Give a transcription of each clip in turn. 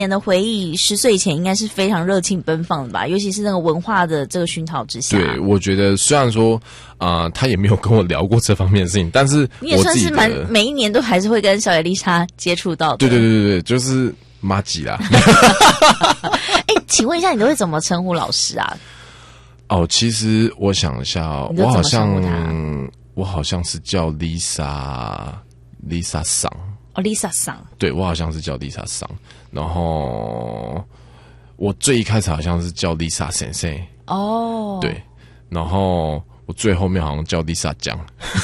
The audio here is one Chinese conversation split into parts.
年的回忆，10岁以前应该是非常热情奔放的吧？尤其是那个文化的这个熏陶之下。 对，我觉得虽然说他也没有跟我聊过这方面的事情，但是你也算是每一年都还是会跟小野丽莎接触到的。 对，就是麻吉啦。 请问一下，你都会怎么称呼老师啊？ 哦，其实我想一下，我好像是叫 Lisa 桑。 哦 ，Lisa 桑。对， 我好像是叫 Lisa 桑。然后我最一开始好像是叫 Lisa 先生。哦。对，然后我最后面好像叫 Lisa 酱。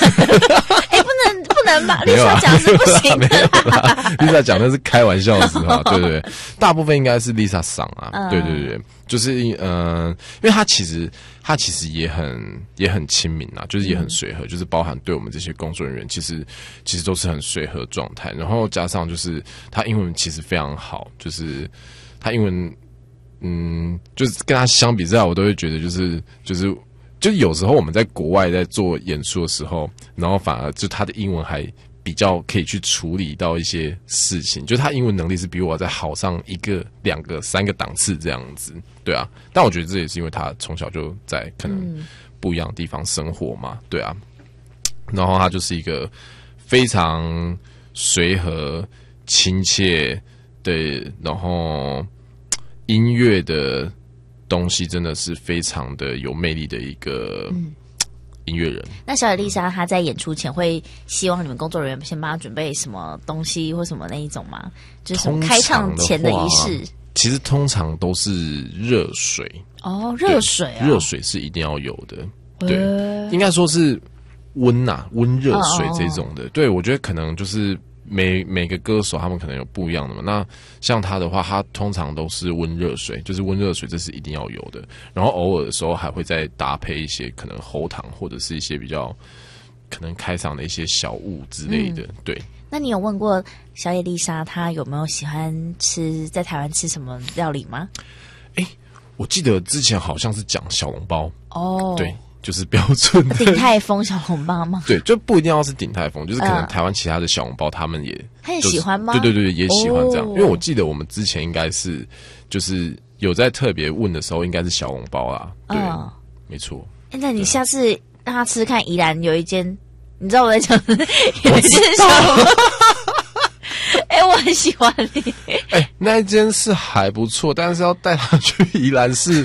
不能吧？Lisa 讲是不行的啦。 Lisa 讲那是开玩笑的时候，对，大部分应该是 Lisa 桑啊。对，就是因为他其实也很亲民啊，就是也很随和，就是包含对我们这些工作人员，其实都是很随和状态。然后加上就是他英文其实非常好，就是他英文，就是跟他相比之下，我都会觉得就有时候我们在国外在做演出的时候，然后反而就他的英文还比较可以去处理到一些事情，就他英文能力是比我再好上1个、2个、3个档次这样子，对啊。但我觉得这也是因为他从小就在可能不一样的地方生活嘛，对啊。然后他就是一个非常随和、亲切的，然后音乐的东西真的是非常的有魅力的一个音乐人。 那小野丽莎她在演出前会希望你们工作人员先帮她准备什么东西或什么那一种吗？就是什么开唱前的仪式？ 其实通常都是热水。 哦，热水啊， 热水是一定要有的。对，应该说是温热水这种的。对，我觉得可能就是每个歌手他们可能有不一样的嘛。那像他的话，他通常都是温热水，就是温热水，这是一定要有的。然后偶尔的时候还会再搭配一些可能喉糖或者是一些比较可能开场的一些小物之类的。对。 那你有问过小野丽莎她有没有喜欢在台湾吃什么料理吗？ 我记得之前好像是讲小笼包。 哦。对。 就是标准的鼎泰丰小笼包吗？ 对，就不一定要是鼎泰丰，就是可能台湾其他的小笼包，他也喜欢吗？ 对，也喜欢这样。因为我记得我们之前应该是就是有在特别问的时候，应该是小笼包啦。对，没错。 那你下次让他吃看宜兰有一间，你知道我在讲的有一间小笼包。我很喜欢你。 那一间是还不错，但是要带他去宜兰是。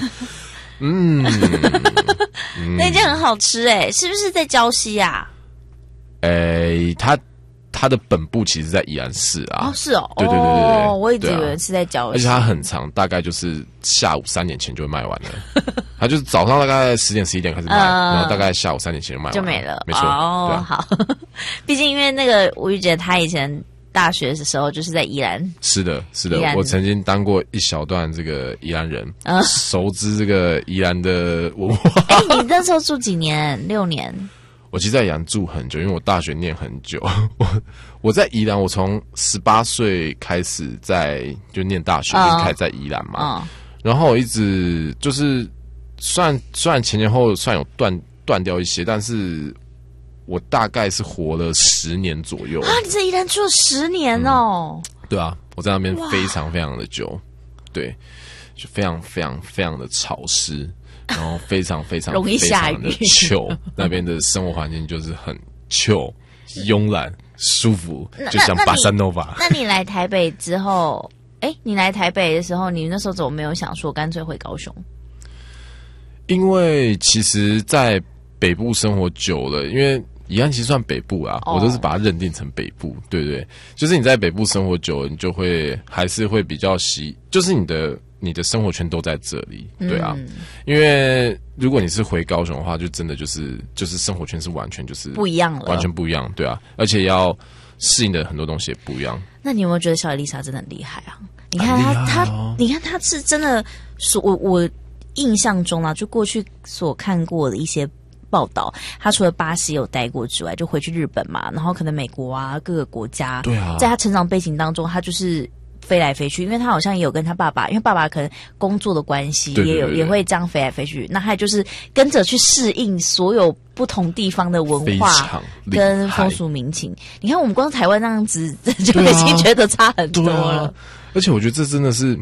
那间很好吃是不是在礁溪啊？ 它的本部其实在宜兰市啊。 哦，是哦。 对， 我一直以为是在礁溪。 而且它很长，大概就是下午3点前就会卖完了。它就是早上大概10点11点开始卖，然后大概下午3点前就卖完了， 就没了。 没错。 哦，好。毕竟因为那个吴玉姐她以前大学的时候就是在宜兰。是的， 我曾经当过一小段这个宜兰人，熟知这个宜兰的文化。 你那时候住几年？6年。 我其实在宜兰住很久，因为我大学念很久。我在宜兰，我从18岁开始就念大学，就是开始在宜兰嘛。然后我一直就是虽然前后算有断掉一些，但是我大概是活了10年左右。 你在宜兰住了10年哦。 对啊，我在那边非常非常的久。对，就非常非常非常的潮湿。然后非常非常容易下雨， 非常的chill，那边的生活环境就是很chill、慵懒、舒服，就像巴塞诺瓦。 那你来台北之后，你来台北的时候，你那时候怎么没有想说干脆回高雄？ 因为其实，在北部生活久了，因为宜兰其实算北部啊，我都是把它认定成北部，对不对？就是你在北部生活久了，你就会还是会比较就是你的生活圈都在这里，对啊。因为如果你是回高雄的话，就真的就是生活圈是完全就是不一样了， 完全不一样，对啊。而且要适应的很多东西也不一样。 那你有没有觉得小野丽莎真的很厉害啊？你看她，你看她是真的，我印象中啊，就过去所看过的一些报道，他除了巴西有待过之外，就回去日本嘛，然后可能美国啊各个国家， 对啊， 在他成长背景当中，他就是飞来飞去，因为他好像也有跟他爸爸，因为爸爸可能工作的关系，也会这样飞来飞去，那他就是跟着去适应所有不同地方的文化跟风俗民情。你看我们光台湾那样子就已经觉得差很多了。 而且我觉得这真的是